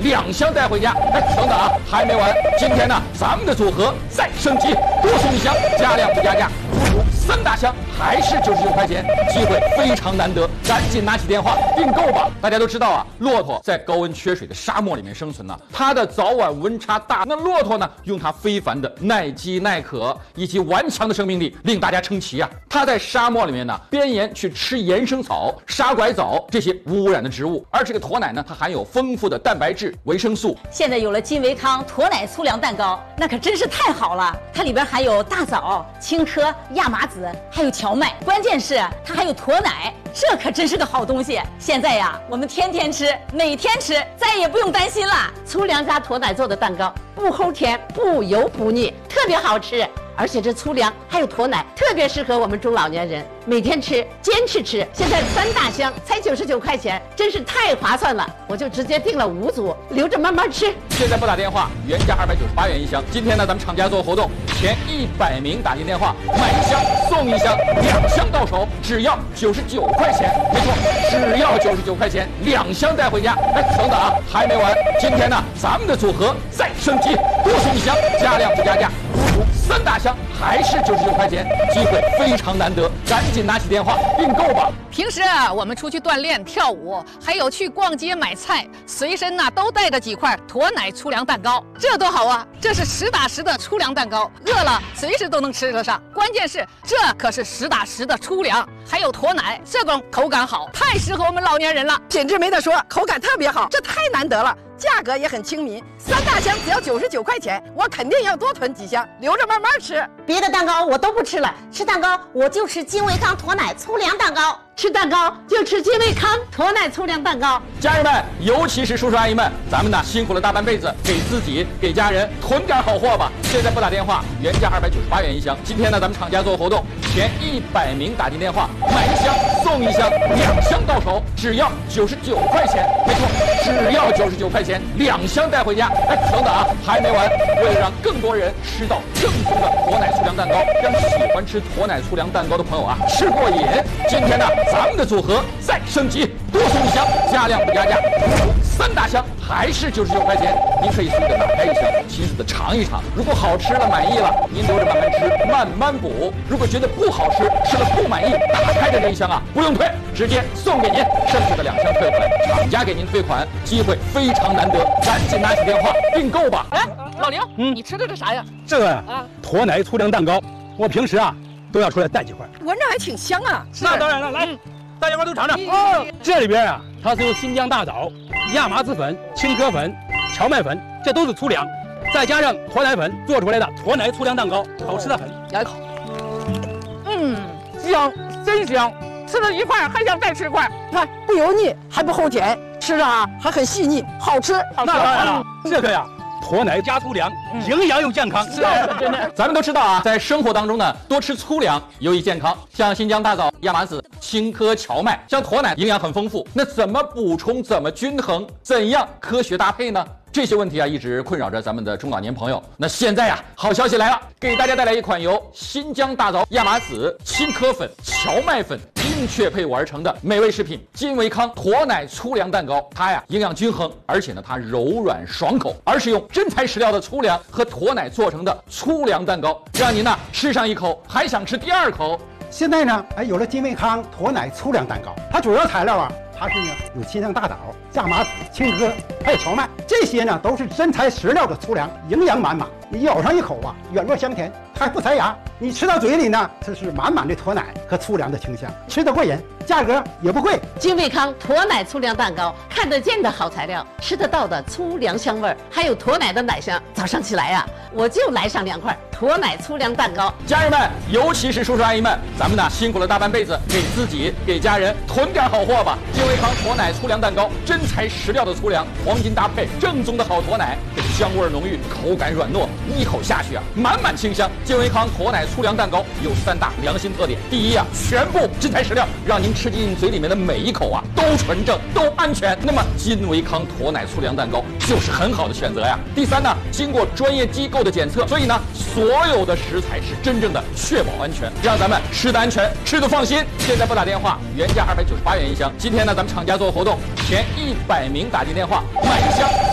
2箱带回家。哎，等等啊，还没完！今天呢，咱们的组合再升级，多送1箱，加量不加价，足足3大箱，还是99块钱，机会非常难得，赶紧拿起电话订购吧！大家都知道啊，骆驼在高温缺水的沙漠里面生存呢，它的早晚温差大。那骆驼呢，用它非凡的耐饥耐渴以及顽强的生命力，令大家称奇啊！它在沙漠里面呢，边沿去吃岩生草、沙拐枣这些无污染的植物，而这个驼奶呢，它含有丰富的蛋白质、维生素。 现在有了金维康驼奶粗粮蛋糕，那可真是太好了！它里边含有大枣、青稞、亚麻籽，还有荞麦，关键是它还有驼奶，这可真是个好东西。现在呀，我们天天吃，每天吃，再也不用担心了。 粗粮加驼奶做的蛋糕，不齁甜，不油不腻，特别好吃。而且这粗粮还有驼奶，特别适合我们中老年人每天吃，坚持吃。现在3大箱才99块钱，真是太划算了！我就直接订了5组，留着慢慢吃。 现在拨打电话，原价298元1箱。今天呢，咱们厂家做活动，前100名打进电话，买1箱送1箱，2箱到手只要99块钱。没错，只要99块钱，2箱带回家。哎，等等啊，还没完！今天呢，咱们的组合再升级，多送1箱，加量不加价，足足3大箱，还是99块钱，机会非常难得，赶紧拿起电话订购吧！ 平时啊，我们出去锻炼、跳舞，还有去逛街买菜，随身呢都带着几块驼奶粗粮蛋糕，这多好啊！这是实打实的粗粮蛋糕，饿了随时都能吃得上。关键是这可是实打实的粗粮，还有驼奶，这种口感好，太适合我们老年人了。 品质没得说，口感特别好，这太难得了。价格也很亲民，3大箱只要99块钱，我肯定要多囤几箱，留着慢慢吃。 别的蛋糕我都不吃了，吃蛋糕我就吃金维康驼奶粗粮蛋糕，吃蛋糕就吃金维康驼奶粗粮蛋糕。 家人们，尤其是叔叔阿姨们，咱们呢辛苦了大半辈子，给自己给家人囤点好货吧。现在拨打电话，原价298元1箱。今天呢，咱们厂家做活动，前100名打进电话，买1箱送1箱，2箱到手只要99块钱。没错，只要99块钱，2箱带回家。哎，等等啊，还没完！为了让更多人吃到正宗的驼奶粗粮蛋糕，让喜欢吃驼奶粗粮蛋糕的朋友啊吃过瘾，今天呢，咱们的组合再升级，多送1箱，加量不加价，3大箱，还是99块钱。您可以随着打开1箱，亲自的尝一尝。如果好吃了、满意了，您留着慢慢吃，慢慢补。如果觉得不好吃，吃了不满意，打开的这1箱啊，不用退，直接送给您，剩下的2箱退款，厂家给您退款，机会非常难得，赶紧拿起电话订购吧。 哎，老刘，你吃的这啥呀？ 这个呀，驼奶粗粮蛋糕，我平时啊都要出来带几块， 闻着还挺香啊。 那当然了，来，大家伙都尝尝。这里边啊，它是用新疆大枣、亚麻籽粉、青稞粉、荞麦粉，这都是粗粮，再加上驼奶粉做出来的驼奶粗粮蛋糕，好吃的很。 咬一口，香，真香，吃了1块还想再吃1块。 看不油腻，还不齁甜，吃着啊还很细腻，好吃。 那当然了，这个呀，驼奶加粗粮，营养又健康。 是，咱们都知道啊，在生活当中呢，多吃粗粮有益健康，像新疆大枣、亚麻籽、青稞、荞麦，像驼奶营养很丰富。那怎么补充？怎么均衡？怎样科学搭配呢？这些问题啊，一直困扰着咱们的中老年朋友。那现在呀，好消息来了，给大家带来一款由新疆大枣、亚麻籽、青稞粉、荞麦粉精确配伍而成的美味食品——金维康驼奶粗粮蛋糕。它呀营养均衡，而且呢它柔软爽口，而是用真材实料的粗粮和驼奶做成的粗粮蛋糕，让您呢吃上1口还想吃第2口。 现在呢，有了金维康驼奶粗粮蛋糕，它主要材料啊，它是呢有新疆大枣、亚麻籽、青稞，还有荞麦，这些呢都是真材实料的粗粮，营养满满。你咬上1口啊，软糯香甜，它还不塞牙。你吃到嘴里呢，这是满满的驼奶和粗粮的清香，吃得过瘾，价格也不贵。 金维康驼奶粗粮蛋糕，看得见的好材料，吃得到的粗粮香味儿，还有驼奶的奶香。早上起来呀，我就来上2块驼奶粗粮蛋糕。 家人们，尤其是叔叔阿姨们，咱们呢辛苦了大半辈子，给自己给家人囤点好货吧。金维康驼奶粗粮蛋糕，真材实料的粗粮，黄金搭配，正宗的好驼奶，这香味浓郁，口感软糯，一口下去啊，满满清香。金维康驼奶粗粮蛋糕有3大良心特点：第一啊，全部真材实料，让您吃进嘴里面的每1口啊都纯正、都安全。那么金维康驼奶粗粮蛋糕就是很好的选择呀。第3呢，经过专业机构的检测，所以呢，所有的食材是真正的确保安全，让咱们吃得安全，吃得放心。现在拨打电话，原价298元1箱。今天呢，咱们厂家做活动，前100名打进电话，买1箱